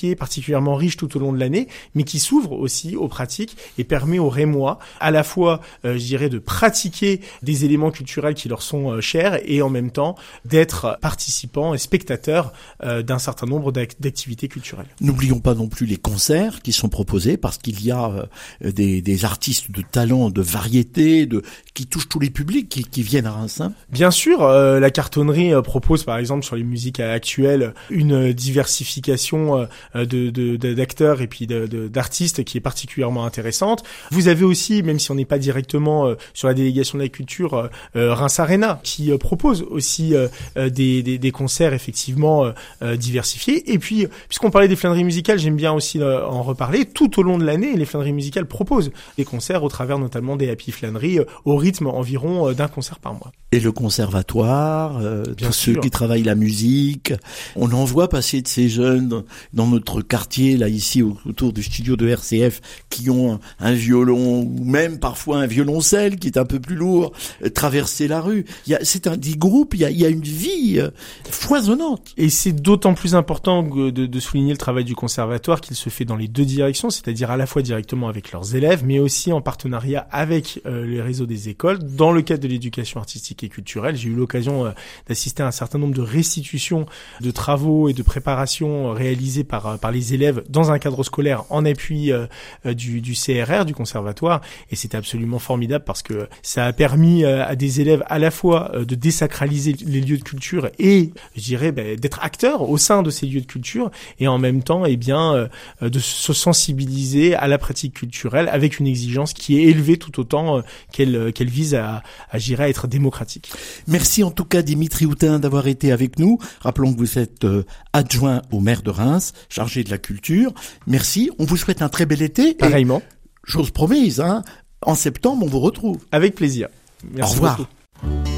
qui est particulièrement riche tout au long de l'année, mais qui s'ouvre aussi aux pratiques et permet aux Rémois à la fois, je dirais, de pratiquer des éléments culturels qui leur sont chers et en même temps d'être participants et spectateurs d'un certain nombre d'activités culturelles. N'oublions pas non plus les concerts qui sont proposés parce qu'il y a des artistes de talent, de variété, qui touchent tous les publics qui viennent à Reims. Bien sûr, la cartonnerie propose par exemple sur les musiques actuelles une diversification d'acteurs et puis d'artistes qui est particulièrement intéressante. Vous avez aussi, même si on n'est pas directement sur la délégation de la culture, Reims Arena qui propose aussi des concerts effectivement diversifiés. Et puis, puisqu'on parlait des flâneries musicales, j'aime bien aussi en reparler. Tout au long de l'année, les flâneries musicales proposent des concerts au travers notamment des Happy Flâneries au rythme environ d'un concert par mois. Et le conservatoire, tous ceux qui travaillent la musique, on en voit passer de ces jeunes dans notre quartier, là ici autour du studio de RCF, qui ont un violon ou même parfois un violoncelle qui est un peu plus lourd, traverser la rue. C'est un dit groupe, il y a une vie foisonnante. Et c'est d'autant plus important de souligner le travail du conservatoire qu'il se fait dans les deux directions, c'est-à-dire à la fois directement avec leurs élèves, mais aussi en partenariat avec les réseaux des écoles. Dans le cadre de l'éducation artistique et culturelle, j'ai eu l'occasion d'assister à un certain nombre de restitutions de travaux et de préparations réalisées par les élèves dans un cadre scolaire en appui du CRR, du conservatoire, et c'était absolument formidable parce que ça a permis à des élèves à la fois de désacraliser les lieux de culture et, je dirais, d'être acteurs au sein de ces lieux de culture et en même temps, de se sensibiliser à la pratique culturelle avec une exigence qui est élevée tout autant qu'elle vise à être démocratique. Merci en tout cas Dimitri Houtin d'avoir été avec nous. Rappelons que vous êtes adjoint au maire de Reims, chargé de la culture. Merci, on vous souhaite un très bel été. Pareillement. Chose promise, en septembre on vous retrouve. Avec plaisir. Merci. Au revoir. Beaucoup.